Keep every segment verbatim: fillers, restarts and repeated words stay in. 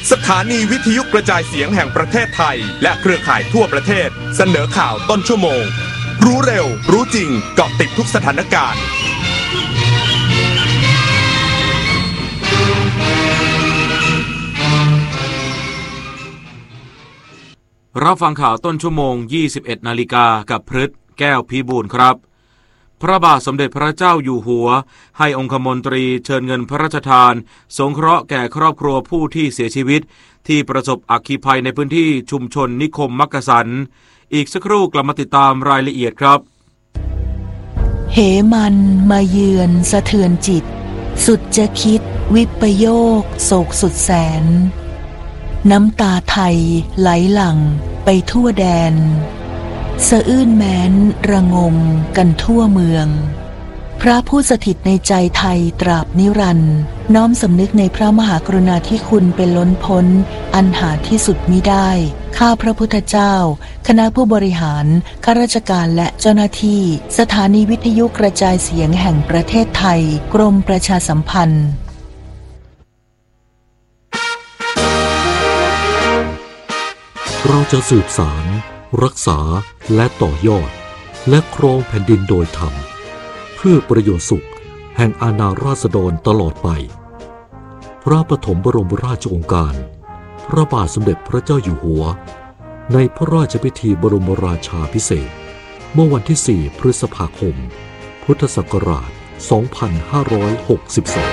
สถานีวิทยุกระจายเสียงแห่งประเทศไทยและเครือข่ายทั่วประเทศเสนอข่าวต้นชั่วโมงรู้เร็วรู้จริงเกาะติดทุกสถานการณ์รับฟังข่าวต้นชั่วโมง ยี่สิบเอ็ด นาฬิกากับพฤทธิ์แก้วพิบูลครับพระบาทสมเด็จพระเจ้าอยู่หัวให้องคมนตรีเชิญเงินพระราชทานสงเคราะห์แก่ครอบครัวผู้ที่เสียชีวิตที่ประสบอัคคีภัยในพื้นที่ชุมชนนิคมมักกะสันอีกสักครู่กลับมาติดตามรายละเอียดครับเหมันมาเยือนสะเทือนจิตสุดจะคิดวิปโยคโศกสุดแสนน้ำตาไทยไหลหลั่งไปทั่วแดนสะอื้นแม้นระงมกันทั่วเมืองพระผู้สถิตในใจไทยตราบนิรันดร์น้อมสำนึกในพระมหากรุณาธิคุณเป็นล้นพ้นอันหาที่สุดมิได้ข้าพระพุทธเจ้าคณะผู้บริหารข้าราชการและเจ้าหน้าที่สถานีวิทยุกระจายเสียงแห่งประเทศไทยกรมประชาสัมพันธ์เราจะสืบสานรักษาและต่อยอดและครองแผ่นดินโดยธรรมเพื่อประโยชน์สุขแห่งอาณาราษฎรตลอดไปพระปฐมบรมราชโองการพระบาทสมเด็จพระเจ้าอยู่หัวในพระราชพิธีบรมราชาภิเษกเมื่อวันที่สี่พฤษภาคมพุทธศักราชสองพันห้าร้อยหกสิบสอง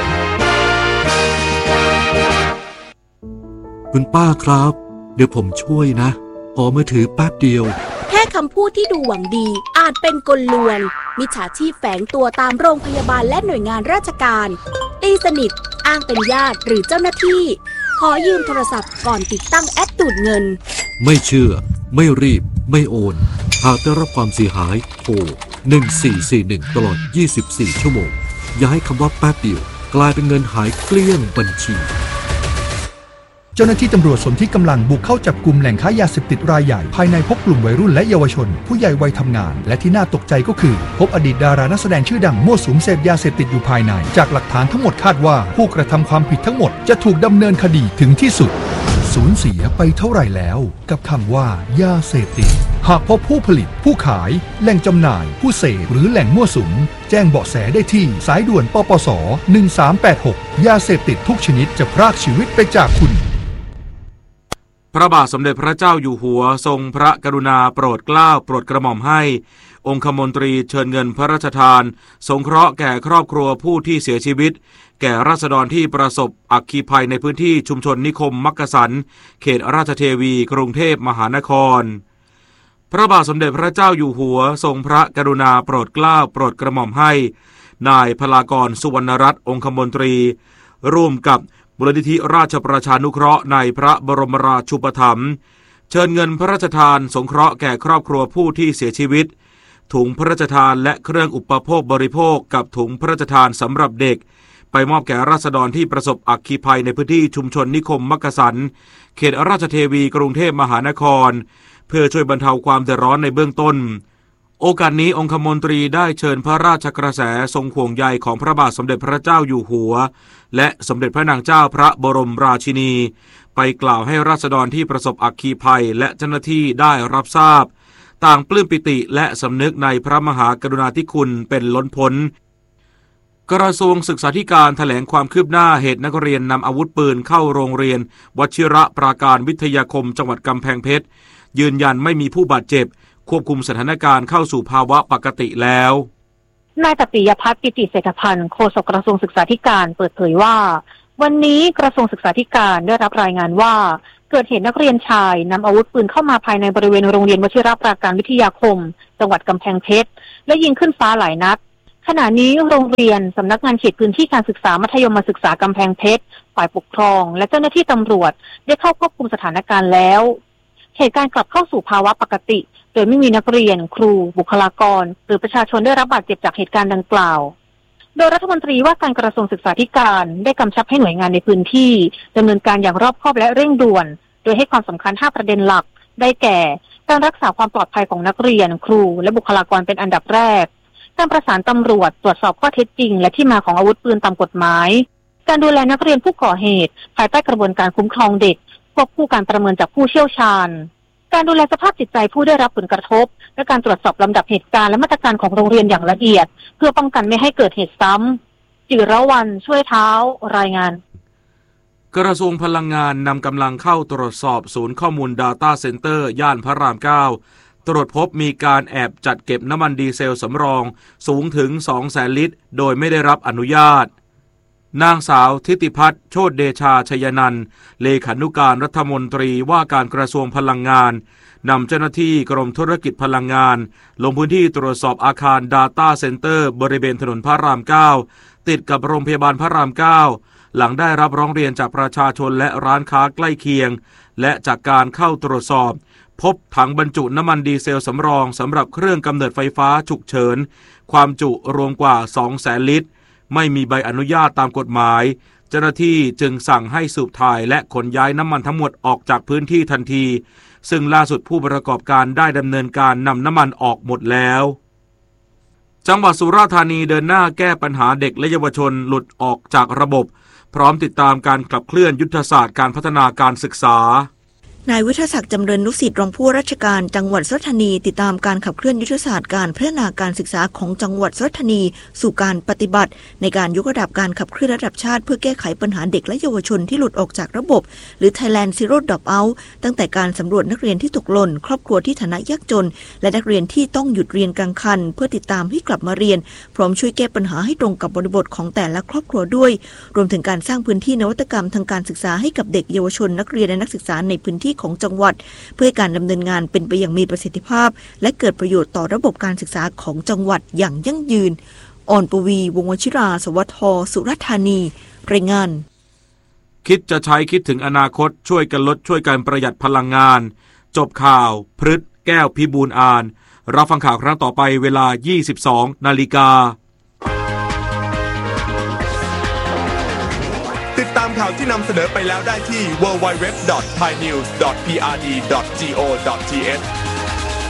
คุณป้าครับเดี๋ยวผมช่วยนะขอมือถือแป๊บเดียวแค่คำพูดที่ดูหวังดีอาจเป็นกลลวงมิจฉาชีพแฝงตัวตามโรงพยาบาลและหน่วยงานราชการตีสนิทอ้างเป็นญาติหรือเจ้าหน้าที่ขอยืมโทรศัพท์ก่อนติดตั้งแอปดูดเงินไม่เชื่อไม่รีบไม่โอนหากได้รับความเสียหายโทรหนึ่งสี่สี่หนึ่งตลอดยี่สิบสี่ชั่วโมงอย่าให้คำว่าแป๊บเดียวกลายเป็นเงินหายเกลี้ยงบัญชีเจ้าหน้าที่ตำรวจสนที่กำลังบุกเข้าจับกลุ่มแหล่งค้ายาเสพติดรายใหญ่ภายในพบกลุ่มวัยรุ่นและเยาวชนผู้ใหญ่วัยทำงานและที่น่าตกใจก็คือพบอดีตดารานักแสดงชื่อดังมั่วสุมเสพยาเสพติดอยู่ภายในจากหลักฐานทั้งหมดคาดว่าผู้กระทำความผิดทั้งหมดจะถูกดำเนินคดีถึงที่สุดสูญเสียไปเท่าไหร่แล้วกับคำว่ายาเสพติดหากพบผู้ผลิตผู้ขายแหล่งจำหน่ายผู้เสพหรือแหล่งมั่วสุมแจ้งเบาะแสได้ที่สายด่วนปปสหนึ่งสามแปดหกยาเสพติดทุกชนิดจะพรากชีวิตไปจากคุณพระบาทสมเด็จพระเจ้าอยู่หัวทรงพระกรุณาโปรดเกล้าโปรดกระหม่อมให้องคมนตรีเชิญเงินพระราชทานสงเคราะห์แก่ครอบครัวผู้ที่เสียชีวิตแก่ราษฎรที่ประสบอัคคีภัยในพื้นที่ชุมชนนิคมมักกะสันเขตราชเทวีกรุงเทพมหานครพระบาทสมเด็จพระเจ้าอยู่หัวทรงพระกรุณาโปรดเกล้าโปรดกระหม่อมให้นายพลากรสุวรรณรัตน์องคมนตรีร่วมกับมูลนิธิราชประชานุเคราะห์ในพระบรมราชูปถัมภ์เชิญเงินพระราชทานสงเคราะห์แก่ครอบครัวผู้ที่เสียชีวิตถุงพระราชทานและเครื่องอุปโภคบริโภคกับถุงพระราชทานสำหรับเด็กไปมอบแก่ราษฎรที่ประสบอัคคีภัยในพื้นที่ชุมชนนิคมมักกะสันเขตราชเทวีกรุงเทพมหานครเพื่อช่วยบรรเทาความเดือดร้อนในเบื้องต้นโอกาสนี้องคมนตรีได้เชิญพระราชกระแสทรงห่วงใยของพระบาทสมเด็จพระเจ้าอยู่หัวและสมเด็จพระนางเจ้าพระบรมราชินีไปกล่าวให้ราษฎรที่ประสบอัคคีภัยและเจ้าหน้าที่ได้รับทราบต่างปลื้มปิติและสำนึกในพระมหากรุณาธิคุณเป็นล้นพ้นกระทรวงศึกษาธิการแถลงความคืบหน้าเหตุนักเรียนนำอาวุธปืนเข้าโรงเรียนวชิระปราการวิทยาคมจังหวัดกำแพงเพชรยืนยันไม่มีผู้บาดเจ็บควบคุมสถานการณ์เข้าสู่ภาวะปกติแล้วนายตปิยพัฒน์ปิติเศรษฐพันธ์โฆษกกระทรวงศึกษาธิการเปิดเผยว่าวันนี้กระทรวงศึกษาธิการได้รับรายงานว่าเกิดเหตุนักเรียนชายนำอาวุธปืนเข้ามาภายในบริเวณโรงเรียนวชิรปราการวิทยาคมจังหวัดกำแพงเพชรและยิงขึ้นฟ้าหลายนัดขณะนี้โรงเรียนสำนักงานเขตพื้นที่การศึกษามัธยมศึกษากำแพงเพชรฝ่ายปกครองและเจ้าหน้าที่ตำรวจได้เข้าควบคุมสถานการณ์แล้วเหตุการณ์กลับเข้าสู่ภาวะปกติโดยไม่มีนักเรียนครูบุคลากรหรือประชาชนได้รับบาดเจ็บจากเหตุการณ์ดังกล่าวโดยรัฐมนตรีว่าการกระทรวงศึกษาธิการได้กำชับให้หน่วยงานในพื้นที่ดำเนินการอย่างรอบคอบและเร่งด่วนโดยให้ความสำคัญห้าประเด็นหลักได้แก่การรักษาความปลอดภัยของนักเรียนครูและบุคลากรเป็นอันดับแรกการประสานตำรวจตรวจสอบข้อเท็จจริงและที่มาของอาวุธปืนตามกฎหมายการดูแลนักเรียนผู้ก่อเหตุภายใต้กระบวนการคุ้มครองเด็กควบคู่การประเมินจากผู้เชี่ยวชาญการดูแลสภาพจิตใจผู้ได้รับผลกระทบและการตรวจสอบลำดับเหตุการณ์และมาตรการของโรงเรียนอย่างละเอียดเพื่อป้องกันไม่ให้เกิดเหตุซ้ำจิรวรรณช่วยเท้ารายงานกระทรวงพลังงานนำกำลังเข้าตรวจสอบศูนย์ข้อมูล Data Center ย่านพระรามเก้าตรวจพบมีการแอบจัดเก็บน้ำมันดีเซลสำรองสูงถึง สองแสน ลิตรโดยไม่ได้รับอนุญาตนางสาวทิติพัฒน์โชติเดชาชยนันท์เลขานุการรัฐมนตรีว่าการกระทรวงพลังงานนำเจ้าหน้าที่กรมธุรกิจพลังงานลงพื้นที่ตรวจสอบอาคาร Data Center บริเวณถนนพระรามเก้าติดกับโรงพยาบาลพระรามเก้าหลังได้รับร้องเรียนจากประชาชนและร้านค้าใกล้เคียงและจากการเข้าตรวจสอบพบถังบรรจุน้ำมันดีเซลสำรองสำหรับเครื่องกำเนิดไฟฟ้าฉุกเฉินความจุรวมกว่า สองแสน ลิตรไม่มีใบอนุญาตตามกฎหมายเจ้าหน้าที่จึงสั่งให้สูบถ่ายและขนย้ายน้ำมันทั้งหมดออกจากพื้นที่ทันทีซึ่งล่าสุดผู้ประกอบการได้ดำเนินการนำน้ำมันออกหมดแล้วจังหวัดสุราษฎร์ธานีเดินหน้าแก้ปัญหาเด็กและเยาวชนหลุดออกจากระบบพร้อมติดตามการขับเคลื่อนยุทธศาสตร์การพัฒนาการศึกษานายวิทยาศักดิ์จำเริญนุสิทธิ์รองผู้ราชการจังหวัดสุราษฎร์ธานีติดตามการขับเคลื่อนยุทธศาสตร์การพัฒนาการศึกษาของจังหวัดสุราษฎร์ธานีสู่การปฏิบัติในการยกระดับการขับเคลื่อนระดับชาติเพื่อแก้ไขปัญหาเด็กและเยาวชนที่หลุดออกจากระบบหรือ Thailand Zero Dropout ตั้งแต่การสำรวจนักเรียนที่ตกหล่นครอบครัวที่ฐานะยากจนและนักเรียนที่ต้องหยุดเรียนกลางคันเพื่อติดตามให้กลับมาเรียนพร้อมช่วยแก้ปัญหาให้ตรงกับบริบทของแต่ละครอบครัวด้วยรวมถึงการสร้างพื้นที่นวัตกรรมทางการศึกษาให้กับเด็กเยาวชนนักเรียนและนักศึกษาในพื้นที่ของจังหวัดเพื่อให้การดำเนินงานเป็นไปอย่างมีประสิทธิภาพและเกิดประโยชน์ต่อระบบการศึกษาของจังหวัดอย่างยั่งยืนอ่อนปวีวงศ์วชิราสวัสดิ์ทสุราษฎร์ธานีรายงานคิดจะใช้คิดถึงอนาคตช่วยกันลดช่วยกันประหยัดพลังงานจบข่าวพฤษแก้วพิบูลย์อ่านรับฟังข่าวครั้งต่อไปเวลา ยี่สิบสองนาฬิกาติดตามข่าวที่นำเสนอไปแล้วได้ที่ ดับเบิลยู ดับเบิลยู ดับเบิลยู ดอท ไทยนิวส์ ดอท พี อาร์ ดี ดอท จี โอ ดอท ที เอช